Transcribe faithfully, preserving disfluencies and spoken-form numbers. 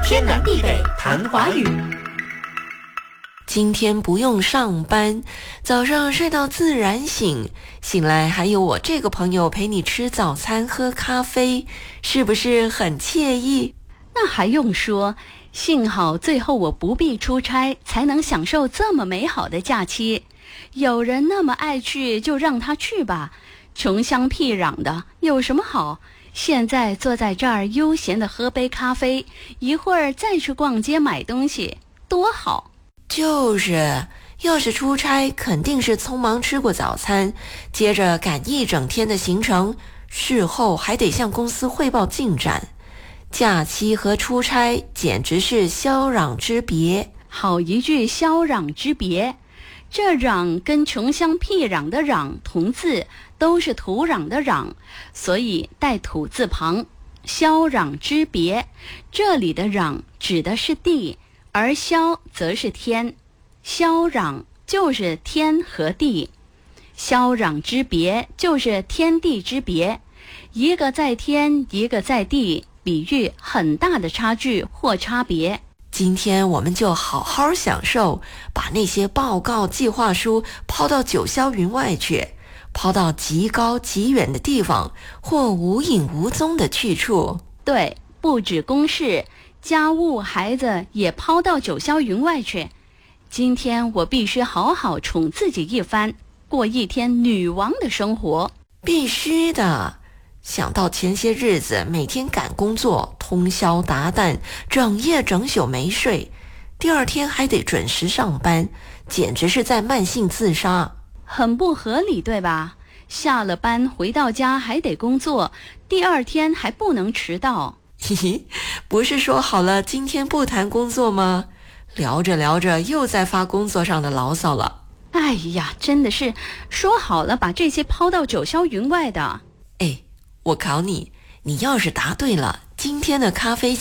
天南地北谈华语。 今天不用上班，早上睡到自然醒，醒来还有我这个朋友陪你吃早餐喝咖啡，是不是很惬意？ 那还用说，幸好最后我不必出差，才能享受这么美好的假期。有人那么爱去，就让他去吧，穷乡僻壤的有什么好？现在坐在这儿悠闲地喝杯咖啡，一会儿再去逛街买东西，多好。 就是，要是出差肯定是匆忙吃过早餐，接着赶一整天的行程，事后还得向公司汇报进展。假期和出差简直是霄壤之别。 好一句霄壤之别，这壤跟穷乡僻壤的壤同字，都是土壤的壤，所以带土字旁。霄壤之别，这里的壤指的是地，而霄则是天，霄壤就是天和地，霄壤之别就是天地之别，一个在天，一个在地，比喻很大的差距或差别。 今天我们就好好享受，把那些报告计划书抛到九霄云外去，抛到极高极远的地方，或无影无踪的去处。 对，不止公事，家务孩子也抛到九霄云外去。今天我必须好好宠自己一番，过一天女王的生活。 必须的。想到前些日子每天赶工作，通宵达旦，整夜整宿没睡，第二天还得准时上班，简直是在慢性自杀。 很不合理，对吧？下了班回到家还得工作，第二天还不能迟到。 嘿嘿，不是说好了今天不谈工作吗？聊着聊着又在发工作上的牢骚了。 哎呀，真的是说好了把这些抛到九霄云外的。 哎，我考你，你要是答对了，今天的咖啡